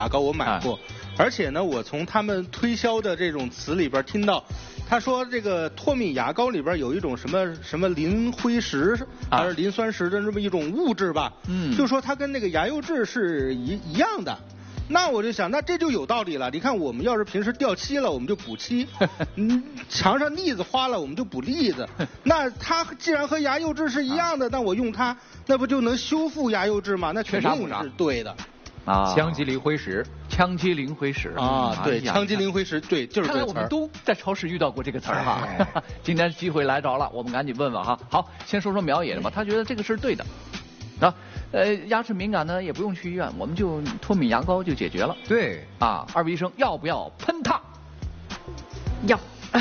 牙膏我买过，而且呢，我从他们推销的这种词里边听到，他说这个脱敏牙膏里边有一种什么磷灰石还是磷酸石的这么一种物质吧，就说它跟那个牙釉质是一样的。那我就想，那这就有道理了。你看，我们要是平时掉漆了，我们就补漆；墙上腻子花了，我们就补腻子。那它既然和牙釉质是一样的，那我用它，那不就能修复牙釉质吗？那肯定是对的。 羟基磷灰石， 羟基磷灰石对，羟基磷灰石，对，就是这个词儿。 看来我们都在超市遇到过这个词儿哈。今天机会来着了，我们赶紧问问哈。好，先说说苗野的吧，他觉得这个是对的。牙齿敏感呢也不用去医院，我们就脱敏牙膏就解决了。 对二位医生要不要喷它？ 要。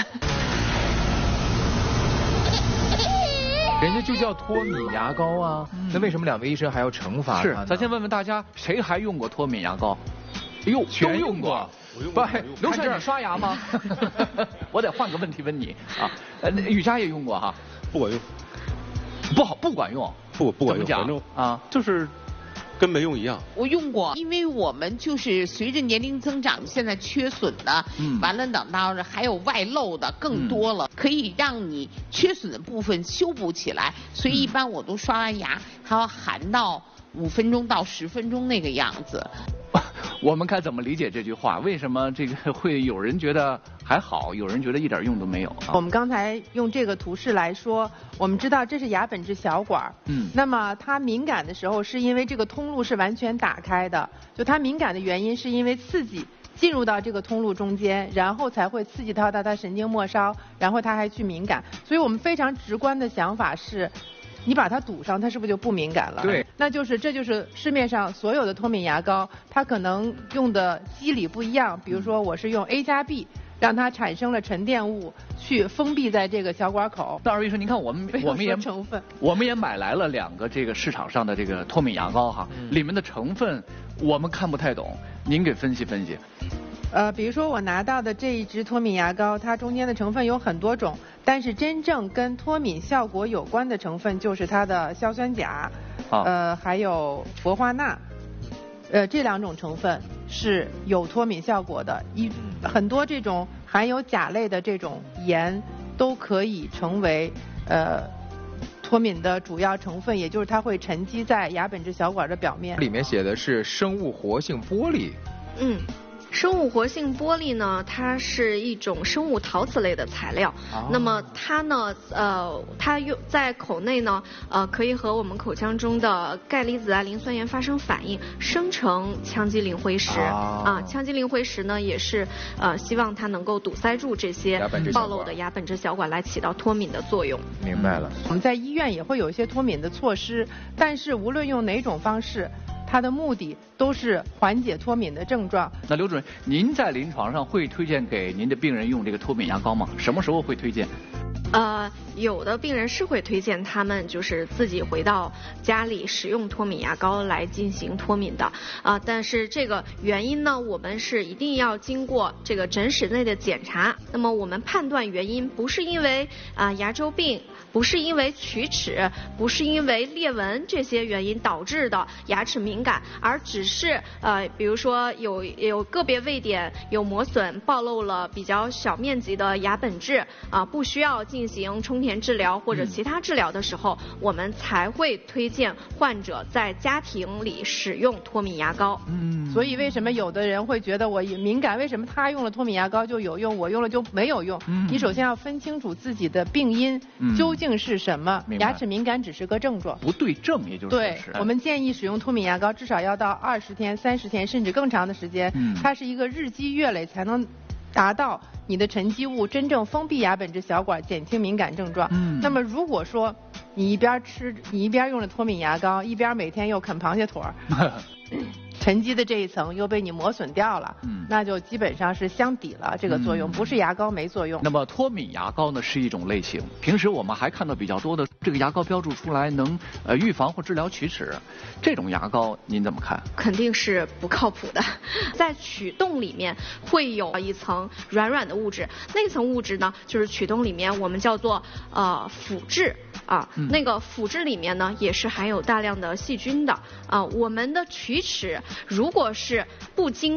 人家就叫脱敏牙膏啊，那为什么两位医生还要惩罚他呢？ 咱先问问大家，谁还用过脱敏牙膏？哎呦， 全用过。不，刘帅你刷牙吗？我得换个问题问你啊。雨佳也用过哈。 不管用。 不管用。 不管用，反正就是跟没用一样。 我用过，因为我们就是随着年龄增长，现在缺损的，完了等到还有外露的更多了，可以让你缺损的部分修补起来。所以一般我都刷完牙还要含到5分钟到10分钟那个样子。 我们该怎么理解这句话？为什么这个会有人觉得还好，有人觉得一点用都没有啊？ 我们刚才用这个图示来说，我们知道这是牙本质小管，那么它敏感的时候是因为这个通路是完全打开的，就它敏感的原因是因为刺激进入到这个通路中间，然后才会刺激到它神经末梢，然后它还去敏感。所以我们非常直观的想法是，你把它堵上，它是不是就不敏感了？ 对， 这就是市面上所有的脱敏牙膏，它可能用的机理不一样。比如说，我是用 A 加 B， 让它产生了沉淀物，去封闭在这个小管口。 那二位医生，您看我们也买来了2个这个市场上的这个脱敏牙膏哈，里面的成分我们看不太懂，您给分析分析。 比如说我拿到的这一支脱敏牙膏，它中间的成分有很多种，但是真正跟脱敏效果有关的成分就是它的硝酸钾，还有氟化钠，这2种成分是有脱敏效果的。很多这种含有钾类的这种盐都可以成为脱敏的主要成分，也就是它会沉积在牙本质小管的表面。 里面写的是生物活性玻璃。 生物活性玻璃呢，它是一种生物陶瓷类的材料。那么它呢，它用在口内呢，可以和我们口腔中的钙离子磷酸盐发生反应，生成羟基磷灰石。羟基磷灰石呢，也是希望它能够堵塞住这些暴露的牙本质小管，来起到脱敏的作用。 明白了。 我们在医院也会有一些脱敏的措施，但是无论用哪种方式，它的目的都是缓解脱敏的症状。 那刘主任，您在临床上会推荐给您的病人用这个脱敏牙膏吗？什么时候会推荐？ 有的病人是会推荐他们就是自己回到家里使用脱敏牙膏来进行脱敏的但是这个原因呢，我们是一定要经过这个诊室内的检查。那么我们判断原因不是因为牙周病，不是因为龋齿，不是因为裂纹这些原因导致的牙齿敏感，而只是比如说有个别位点有磨损，暴露了比较小面积的牙本质不需要进行充填治疗或者其他治疗的时候，我们才会推荐患者在家庭里使用脱敏牙膏。 所以为什么有的人会觉得我敏感，为什么他用了脱敏牙膏就有用，我用了就没有用？你首先要分清楚自己的病因究竟是什么。牙齿敏感只是个症状， 不对症也就是对。我们建议使用脱敏牙膏至少要到20天、30天甚至更长的时间，它是一个日积月累才能达到你的沉积物真正封闭牙本质小管，减轻敏感症状。那么如果说你一边用了脱敏牙膏，一边每天又啃螃蟹腿儿沉积的这一层又被你磨损掉了，那就基本上是相抵了这个作用，不是牙膏没作用。 那么脱敏牙膏呢是一种类型，平时我们还看到比较多的这个牙膏标注出来能预防或治疗龋齿，这种牙膏您怎么看？ 肯定是不靠谱的。在龋洞里面会有一层软软的物质，那层物质呢就是龋洞里面我们叫做腐质。那个腐质里面呢也是含有大量的细菌的我们的龋齿如果是不经